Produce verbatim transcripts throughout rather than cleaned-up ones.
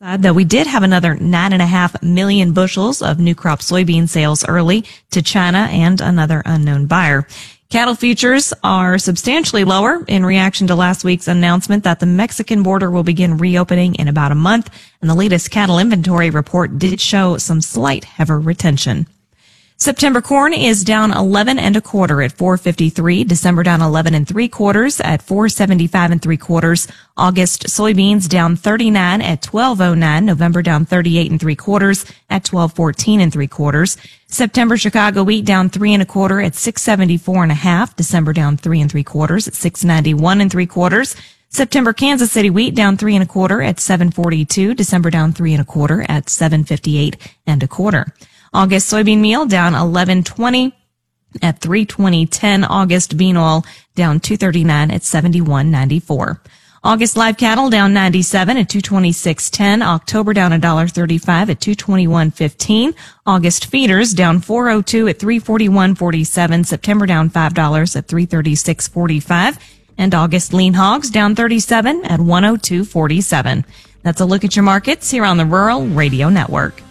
Though we did have another nine and a half million bushels of new crop soybean sales early to China and another unknown buyer. Cattle futures are substantially lower in reaction to last week's announcement that the Mexican border will begin reopening in about a month, and the latest cattle inventory report did show some slight heifer retention. September corn is down eleven and a quarter at four fifty-three. December down eleven and three quarters at four seventy-five and three quarters. August soybeans down thirty-nine at twelve oh nine. November down thirty-eight and three quarters at twelve fourteen and three quarters. September Chicago wheat down three and a quarter at six seventy-four and a half. December down three and three quarters at six ninety-one and three quarters. September Kansas City wheat down three and a quarter at seven forty-two. December down three and a quarter at seven fifty-eight and a quarter. August soybean meal down eleven twenty at three twenty ten. August bean oil down two thirty-nine at seventy-one ninety-four. August live cattle down ninety-seven at two twenty-six ten. October down one thirty-five at two twenty-one fifteen. August feeders down four oh two at three forty-one forty-seven. September down five dollars at three thirty-six forty-five. And August lean hogs down thirty-seven at one oh two forty-seven. That's a look at your markets here on the Rural Radio Network.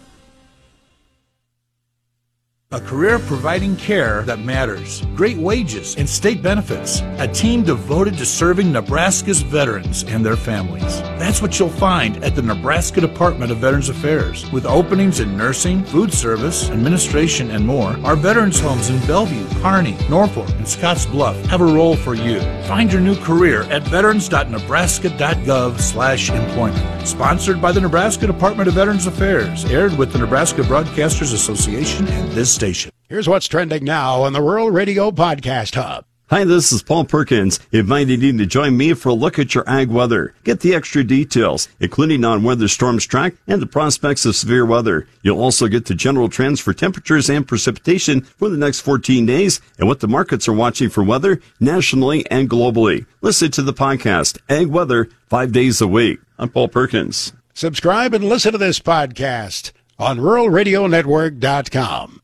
A career providing care that matters, great wages, and state benefits. A team devoted to serving Nebraska's veterans and their families. That's what you'll find at the Nebraska Department of Veterans Affairs. With openings in nursing, food service, administration, and more, our veterans homes in Bellevue, Kearney, Norfolk, and Scotts Bluff have a role for you. Find your new career at veterans dot nebraska dot gov slash employment. Sponsored by the Nebraska Department of Veterans Affairs. Aired with the Nebraska Broadcasters Association and this station. Here's what's trending now on the Rural Radio Podcast Hub. Hi, this is Paul Perkins, inviting you to join me for a look at your ag weather. Get the extra details, including on whether storms track and the prospects of severe weather. You'll also get the general trends for temperatures and precipitation for the next fourteen days and what the markets are watching for weather nationally and globally. Listen to the podcast, Ag Weather, five days a week. I'm Paul Perkins. Subscribe and listen to this podcast on rural radio network dot com.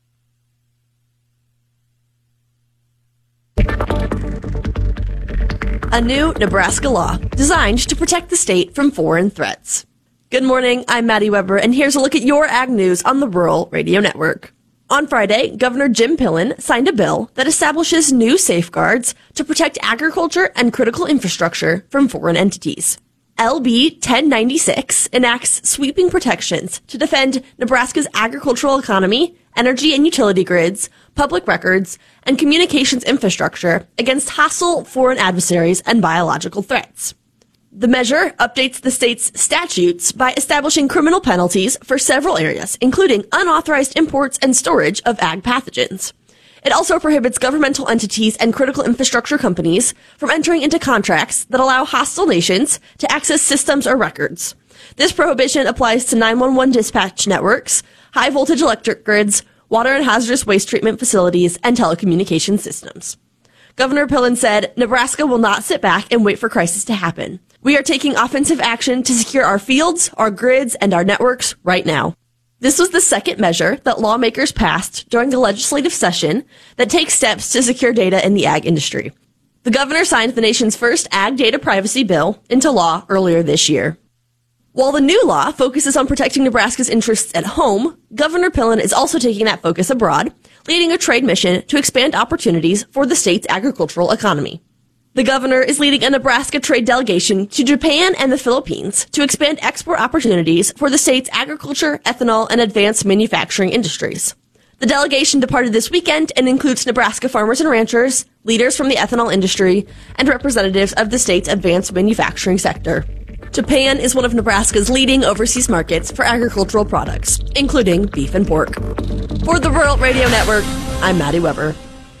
A new Nebraska law designed to protect the state from foreign threats. Good morning, I'm Maddie Weber, and here's a look at your ag news on the Rural Radio Network. On Friday, Governor Jim Pillen signed a bill that establishes new safeguards to protect agriculture and critical infrastructure from foreign entities. L B ten ninety-six enacts sweeping protections to defend Nebraska's agricultural economy, energy and utility grids, public records, and communications infrastructure against hostile foreign adversaries and biological threats. The measure updates the state's statutes by establishing criminal penalties for several areas, including unauthorized imports and storage of ag pathogens. It also prohibits governmental entities and critical infrastructure companies from entering into contracts that allow hostile nations to access systems or records. This prohibition applies to nine one one dispatch networks, high-voltage electric grids, water and hazardous waste treatment facilities, and telecommunications systems. Governor Pillen said, Nebraska will not sit back and wait for crisis to happen. We are taking offensive action to secure our fields, our grids, and our networks right now. This was the second measure that lawmakers passed during the legislative session that takes steps to secure data in the ag industry. The governor signed the nation's first ag data privacy bill into law earlier this year. While the new law focuses on protecting Nebraska's interests at home, Governor Pillen is also taking that focus abroad, leading a trade mission to expand opportunities for the state's agricultural economy. The governor is leading a Nebraska trade delegation to Japan and the Philippines to expand export opportunities for the state's agriculture, ethanol, and advanced manufacturing industries. The delegation departed this weekend and includes Nebraska farmers and ranchers, leaders from the ethanol industry, and representatives of the state's advanced manufacturing sector. Japan is one of Nebraska's leading overseas markets for agricultural products, including beef and pork. For the Rural Radio Network, I'm Maddie Weber.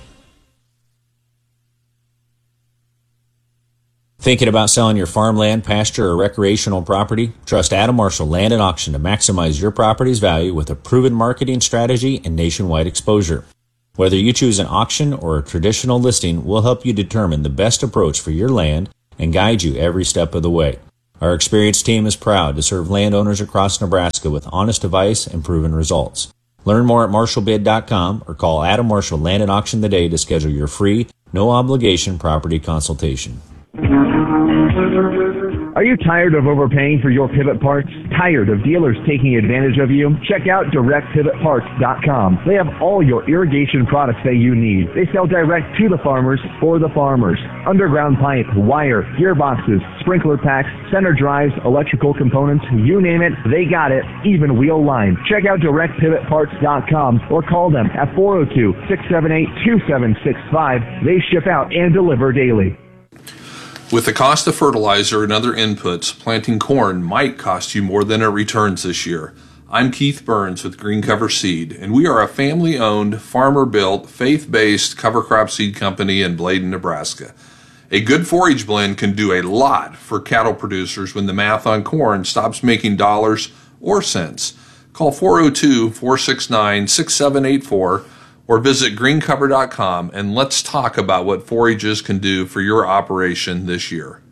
Thinking about selling your farmland, pasture, or recreational property? Trust Adam Marshall Land and Auction to maximize your property's value with a proven marketing strategy and nationwide exposure. Whether you choose an auction or a traditional listing, we'll help you determine the best approach for your land and guide you every step of the way. Our experienced team is proud to serve landowners across Nebraska with honest advice and proven results. Learn more at marshall bid dot com or call Adam Marshall Land and Auction today to schedule your free, no-obligation property consultation. Are you tired of overpaying for your pivot parts? Tired of dealers taking advantage of you? Check out direct pivot parts dot com. They have all your irrigation products that you need. They sell direct to the farmers for the farmers. Underground pipe, wire, gearboxes, sprinkler packs, center drives, electrical components, you name it, they got it, even wheel line. Check out direct pivot parts dot com or call them at four oh two, six seven eight, two seven six five. They ship out and deliver daily. With the cost of fertilizer and other inputs, planting corn might cost you more than it returns this year. I'm Keith Burns with Green Cover Seed, and we are a family-owned, farmer-built, faith-based cover crop seed company in Bladen, Nebraska. A good forage blend can do a lot for cattle producers when the math on corn stops making dollars or cents. Call four oh two, four six nine, six seven eight four or visit green cover dot com and let's talk about what forages can do for your operation this year.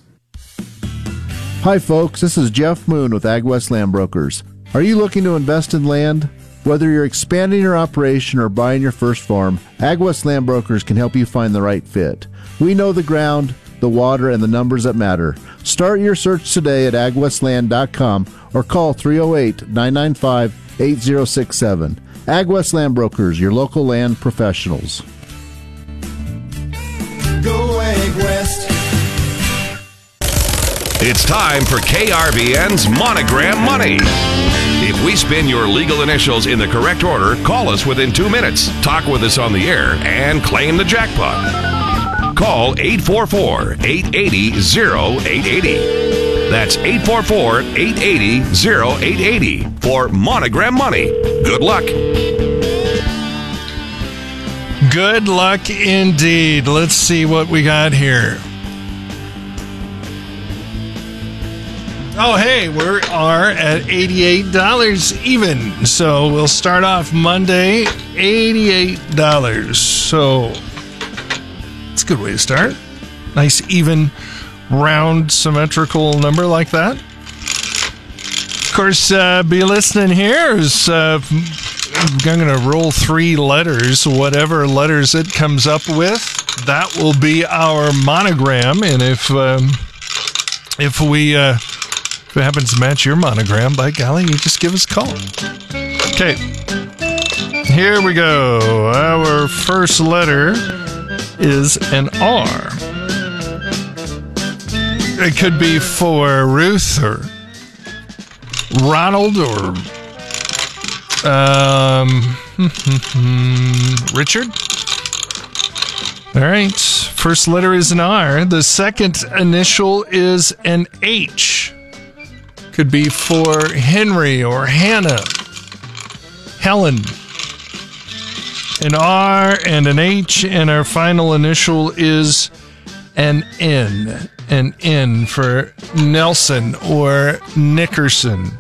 Hi folks, this is Jeff Moon with AgWest Land Brokers. Are you looking to invest in land? Whether you're expanding your operation or buying your first farm, AgWest Land Brokers can help you find the right fit. We know the ground, the water, and the numbers that matter. Start your search today at ag west land dot com or call three oh eight, nine nine five, eight oh six seven. AgWest Land Brokers, your local land professionals. Go AgWest. It's time for K R V N's Monogram Money. If we spin your legal initials in the correct order, call us within two minutes, talk with us on the air, and claim the jackpot. Call eight four four, eight eight zero, oh eight eight oh. That's eight four four, eight eight zero, oh eight eight oh for Monogram Money. Good luck. Good luck indeed. Let's see what we got here. Oh, hey, we are at eighty-eight dollars even. So we'll start off Monday, eighty-eight dollars. So it's a good way to start. Nice, even, round, symmetrical number like that. Of course, uh, be listening here is uh, I'm going to roll three letters. Whatever letters it comes up with, that will be our monogram. And if um, if we uh, if it happens to match your monogram, by golly, you just give us a call. Okay, here we go. Our first letter is an R. It could be for Ruth or Ronald or um, Richard. All right. First letter is an R. The second initial is an H. Could be for Henry or Hannah, Helen. An R and an H, and our final initial is an N. An N for Nelson or Nickerson.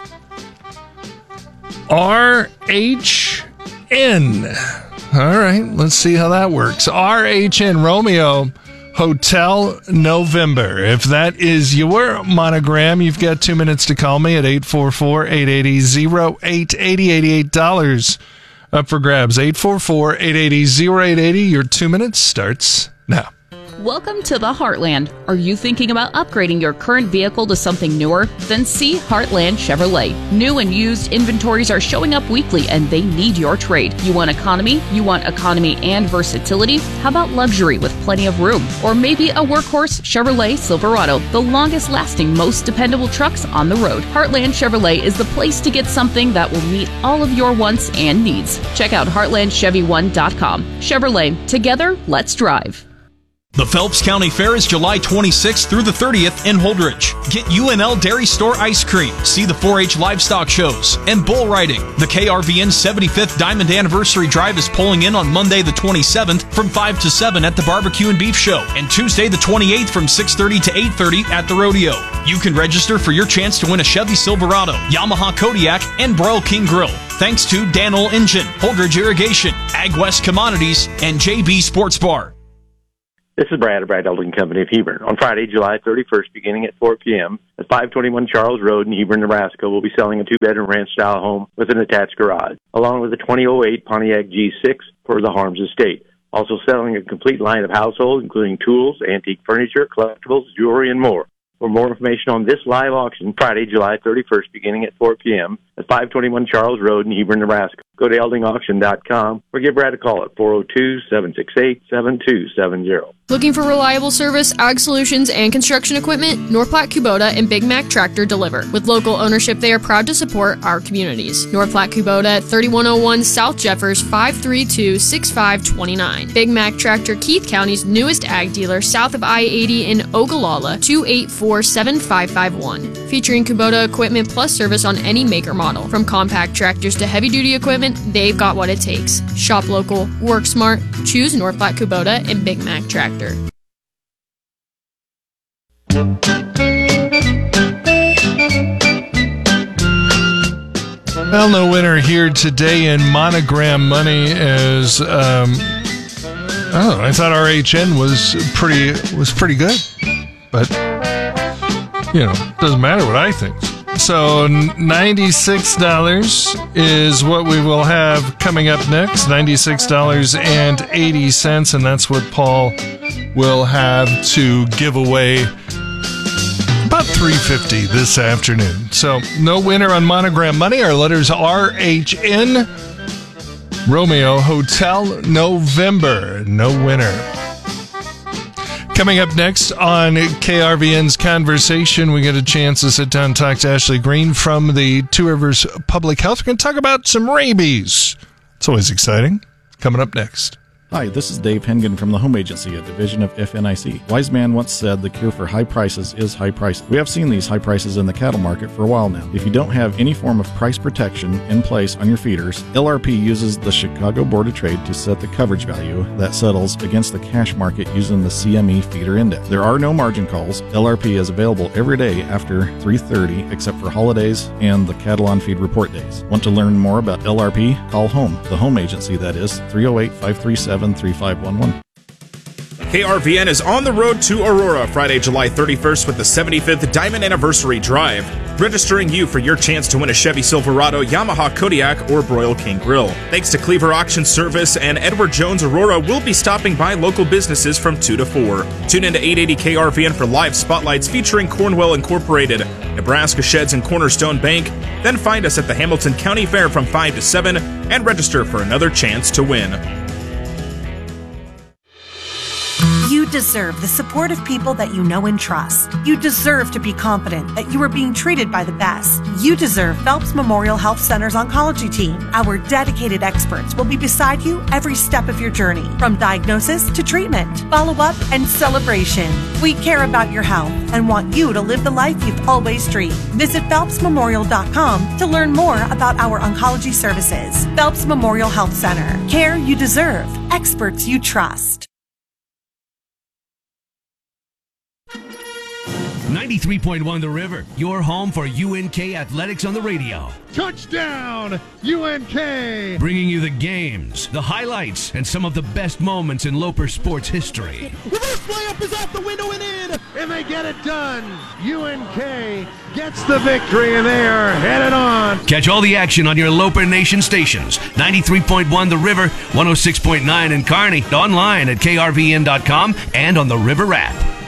R H N. All right, let's see how that works. R H N, Romeo, Hotel November. If that is your monogram, you've got two minutes to call me at eight four four, eight eight zero, oh eight eight oh. eighty-eight dollars up for grabs. eight four four, eight eight zero, oh eight eight oh. Your two minutes starts now. Welcome to the Heartland. Are you thinking about upgrading your current vehicle to something newer? Then see Heartland Chevrolet. New and used inventories are showing up weekly and they need your trade. You want economy? You want economy and versatility? How about luxury with plenty of room? Or maybe a workhorse Chevrolet Silverado, the longest lasting, most dependable trucks on the road. Heartland Chevrolet is the place to get something that will meet all of your wants and needs. Check out heartland chevy one dot com. Chevrolet, together, let's drive. The Phelps County Fair is July twenty-sixth through the thirtieth in Holdrege. Get U N L Dairy Store ice cream, see the four H livestock shows, and bull riding. The K R V N seventy-fifth Diamond Anniversary Drive is pulling in on Monday the twenty-seventh from five to seven at the Barbecue and Beef Show, and Tuesday the twenty-eighth from six thirty to eight thirty at the Rodeo. You can register for your chance to win a Chevy Silverado, Yamaha Kodiak, and Broil King Grill. Thanks to Danol Engine, Holdrege Irrigation, AgWest Commodities, and J B Sports Bar. This is Brad of Brad Elding Company of Hebron. On Friday, July thirty-first, beginning at four p.m. at five twenty-one Charles Road in Hebron, Nebraska, we'll be selling a two-bedroom ranch-style home with an attached garage, along with a twenty oh eight Pontiac G six for the Harms Estate. Also selling a complete line of household, including tools, antique furniture, collectibles, jewelry, and more. For more information on this live auction, Friday, July thirty-first, beginning at four p.m. at five twenty-one Charles Road in Hebron, Nebraska. Go to elding auction dot com or give Brad a call at four oh two, seven six eight, seven two seven zero. Looking for reliable service, ag solutions, and construction equipment? North Platte Kubota and Big Mac Tractor deliver. With local ownership, they are proud to support our communities. North Platte Kubota at thirty-one oh one South Jeffers, five three two, six five two nine. Big Mac Tractor, Keith County's newest ag dealer, south of I eighty in Ogallala, two eight four, seven five five one. Featuring Kubota equipment plus service on any make or model. From compact tractors to heavy-duty equipment, they've got what it takes. Shop local, work smart, choose North Platte Kubota and Big Mac Tractor. Well, no winner here today in Monogram Money as um, I don't know. I thought R H N was pretty was pretty good, but you know, doesn't matter what I think. So ninety-six dollars is what we will have coming up next. ninety-six dollars and eighty cents, and that's what Paul will have to give away about three fifty this afternoon. So no winner on Monogram Money. Our letters R H N, Romeo Hotel November. No winner. Coming up next on K R V N's Conversation, we get a chance to sit down and talk to Ashley Green from the Two Rivers Public Health. We're going to talk about some rabies. It's always exciting. Coming up next. Hi, this is Dave Hengen from the Home Agency, a division of F N I C. Wise man once said the cure for high prices is high prices. We have seen these high prices in the cattle market for a while now. If you don't have any form of price protection in place on your feeders, L R P uses the Chicago Board of Trade to set the coverage value that settles against the cash market using the C M E feeder index. There are no margin calls. L R P is available every day after three thirty except for holidays and the cattle on feed report days. Want to learn more about L R P? Call HOME, the Home Agency, that is, three oh eight, five three seven, three five one one. K R V N is on the road to Aurora Friday, July thirty-first with the seventy-fifth Diamond Anniversary Drive, registering you for your chance to win a Chevy Silverado, Yamaha Kodiak, or Broil King Grill. Thanks to Cleaver Auction Service and Edward Jones, Aurora will be stopping by local businesses from two to four. Tune into eight eighty K R V N for live spotlights featuring Cornwell Incorporated, Nebraska Sheds, and Cornerstone Bank. Then find us at the Hamilton County Fair from five to seven and register for another chance to win. You deserve the support of people that you know and trust. You deserve to be confident that you are being treated by the best. You deserve Phelps Memorial Health Center's oncology team. Our dedicated experts will be beside you every step of your journey, from diagnosis to treatment, follow-up, and celebration. We care about your health and want you to live the life you've always dreamed. Visit phelps memorial dot com to learn more about our oncology services. Phelps Memorial Health Center. Care you deserve. Experts you trust. ninety-three point one The River, your home for U N K Athletics on the radio. Touchdown, U N K! Bringing you the games, the highlights, and some of the best moments in Loper sports history. Reverse layup is out the window and in, and they get it done. U N K gets the victory, and they are headed on. Catch all the action on your Loper Nation stations. ninety-three point one The River, one oh six point nine in Kearney, online at K R V N dot com, and on the River app.